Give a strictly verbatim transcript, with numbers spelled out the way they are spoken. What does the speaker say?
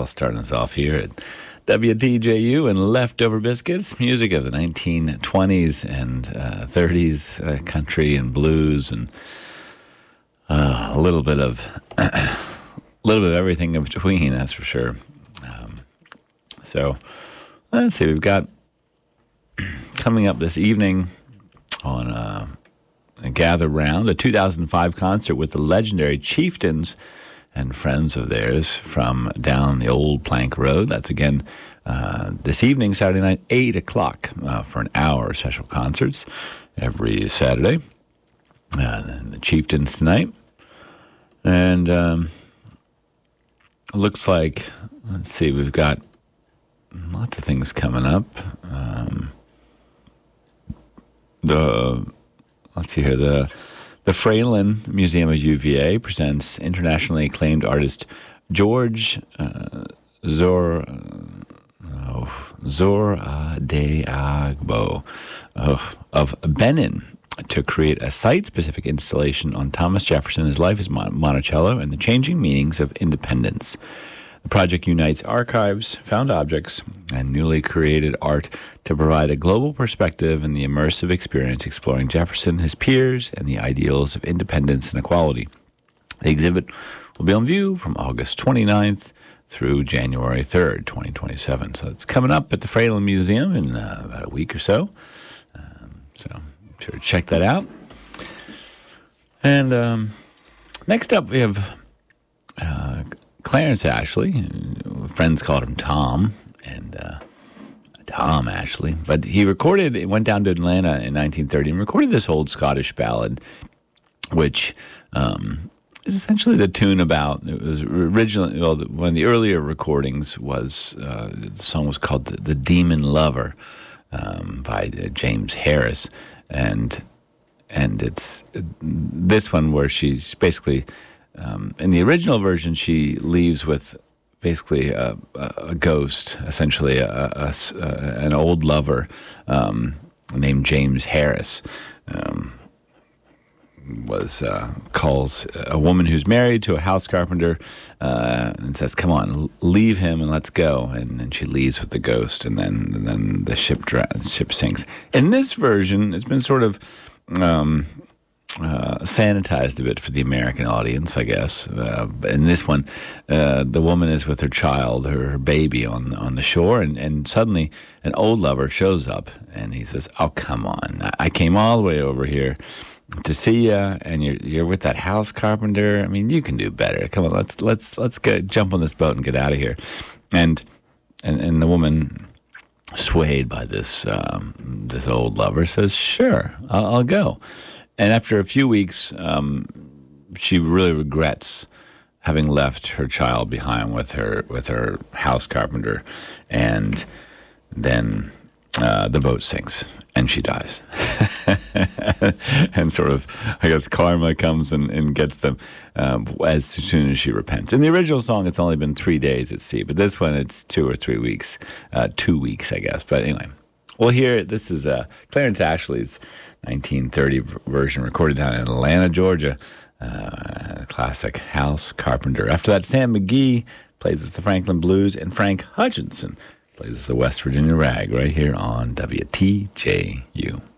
Maxwell starting us off here at W T J U and Leftover Biscuits, music of the nineteen twenties and uh, thirties, uh, country and blues, and uh, a little bit of a little bit of everything in between, that's for sure. Um, so let's see, we've got coming up this evening on uh, a Gather Round, a two thousand five concert with the legendary Chieftains and friends of theirs from down the old Plank Road. That's again uh, this evening, Saturday night, eight o'clock uh, for an hour of special concerts every Saturday. Uh, and the Chieftains tonight. And um, it looks like, let's see, we've got lots of things coming up. Um, the, let's see here, the The Fralin Museum of U V A presents internationally acclaimed artist George uh, Zor uh, oh, Zoradeagbo oh, of Benin to create a site-specific installation on Thomas Jefferson, his life as Mon- Monticello, and the changing meanings of independence. The project unites archives, found objects, and newly created art to provide a global perspective and the immersive experience exploring Jefferson, his peers, and the ideals of independence and equality. The exhibit will be on view from August twenty-ninth through January third, twenty twenty-seven. So it's coming up at the Fralin Museum in uh, about a week or so. Um, so be sure to check that out. And um, next up we have Uh, Clarence Ashley. Friends called him Tom, and uh, Tom Ashley. But he recorded, he went down to Atlanta in nineteen thirty and recorded this old Scottish ballad, which um, is essentially the tune about, it was originally, well, one of the earlier recordings was, uh, the song was called The, the Demon Lover um, by uh, James Harris. And, and it's uh, this one where she's basically, Um, in the original version, she leaves with basically a, a, a ghost, essentially a, a, a, an old lover um, named James Harris. Um, was uh, calls a woman who's married to a house carpenter uh, and says, "Come on, leave him and let's go." And then she leaves with the ghost, and then and then the ship dra- ship sinks. In this version, it's been sort of Um, Uh, sanitized a bit for the American audience, I guess. Uh, in this one, uh, the woman is with her child, her, her baby, on on the shore, and, and suddenly an old lover shows up, and he says, "Oh, come on! I, I came all the way over here to see you, and you're you're with that house carpenter. I mean, you can do better. Come on, let's let's let's go jump on this boat and get out of here." And and and the woman, swayed by this um, this old lover, says, "Sure, I'll, I'll go." And after a few weeks, um, she really regrets having left her child behind with her with her house carpenter, and then uh, the boat sinks and she dies. And sort of, I guess, karma comes and, and gets them um, as soon as she repents. In the original song, it's only been three days at sea, but this one, it's two or three weeks, uh, two weeks, I guess. But anyway, well, here, this is uh, Clarence Ashley's nineteen thirty version, recorded down in Atlanta, Georgia. Uh, classic house carpenter. After that, Sam McGee plays us the Franklin Blues, and Frank Hutchinson plays us the West Virginia Rag right here on W T J U.